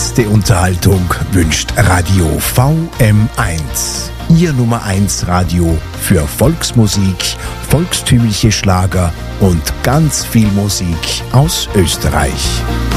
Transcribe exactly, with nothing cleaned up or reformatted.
Beste Unterhaltung wünscht Radio V M eins. Ihr Nummer eins Radio für Volksmusik, volkstümliche Schlager und ganz viel Musik aus Österreich.